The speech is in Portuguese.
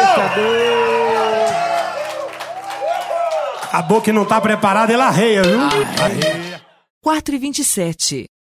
A boca que não tá preparada, ela arreia, viu? 4h27.